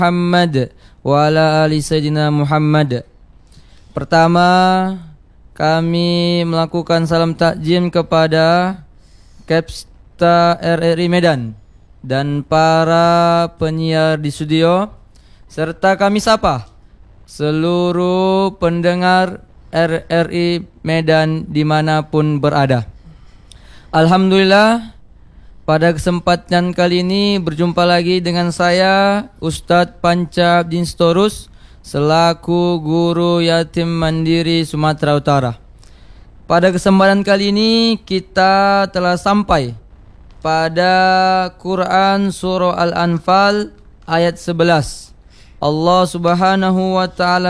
Muhammad wa ala ali sayyidina Muhammad. Pertama, kami melakukan salam takjim kepada Kapsta RRI Medan dan para penyiar di studio, serta kami sapa seluruh pendengar RRI Medan dimanapun berada. Alhamdulillah, pada kesempatan kali ini berjumpa lagi dengan saya Ustadz Panca Abdin Sitorus selaku Guru Yatim Mandiri Sumatera Utara. Pada kesempatan kali ini kita telah sampai pada Quran Surah Al-Anfal ayat 11. Allah Subhanahu wa Ta'ala